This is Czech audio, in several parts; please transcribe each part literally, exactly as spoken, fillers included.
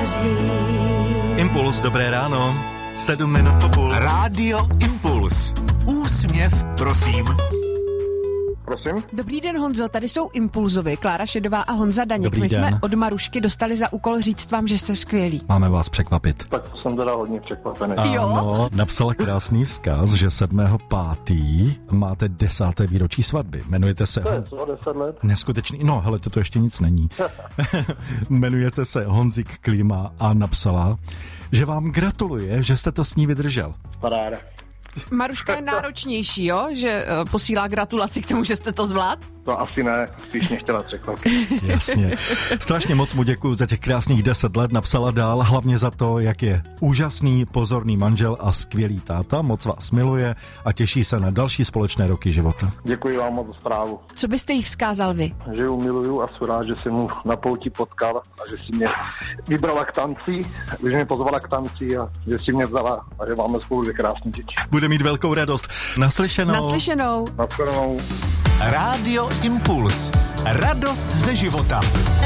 září. Impuls, dobré ráno. Sedm minut po půl. Rádio Impuls. Úsměv, prosím. Prosím? Dobrý den, Honzo, tady jsou Impulzovi, Klára Šedová a Honza Daněk. Dobrý My den. jsme od Marušky dostali za úkol říct vám, že jste skvělí. Máme vás překvapit. Tak jsem teda hodně překvapený. Ano, napsala krásný vzkaz, že sedmého pátého máte desáté výročí svatby. Jmenujete se... To je co, deset let? Neskutečný, no hele, toto ještě nic není. Jmenujete se Honzik Klíma a napsala, že vám gratuluje, že jste to s ní vydržel. Paráda. Maruška je náročnější, jo? Že uh, posílá gratulaci k tomu, že jste to zvlád? To asi ne, spíš mě chtěla překvapit. Jasně. Strašně moc mu děkuju za těch krásných deset let, napsala dál, hlavně za to, jak je úžasný, pozorný manžel a skvělý táta, moc vás miluje a těší se na další společné roky života. Děkuji vám moc za zprávu. Co byste jí vzkázal vy? Že ju miluju a jsem rád, že jsem mu na pouti potkal a že si mě vybrala k tanci, že mě pozvala k tanci a že si mě vzala a že máme spolu dvě krásné děti. Bude mít velkou radost. Naslyšenou. Naslyšenou. Naschledanou. Rádio Impuls. Radost ze života.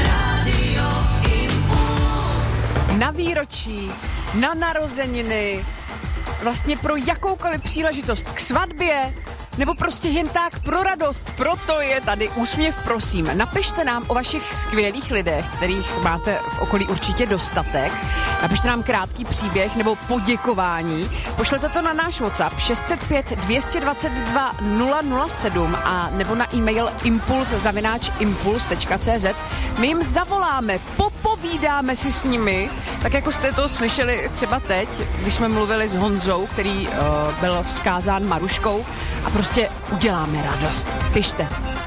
Na výročí, na narozeniny, vlastně pro jakoukoliv příležitost k svatbě, nebo prostě jen tak pro radost. Proto je tady Úsměv, prosím. Napište nám o vašich skvělých lidech, kterých máte v okolí určitě dostatek. Napište nám krátký příběh nebo poděkování. Pošlete to na náš WhatsApp šest set pět dvě dvacet dva nula nula sedm a nebo na e-mail impuls zavináč impuls tečka cé zet. My jim zavoláme, popovídáme si s nimi, tak jako jste to slyšeli třeba teď, když jsme mluvili s Honzou, který uh, byl vzkázán Maruškou, a prostě uděláme radost. Pište.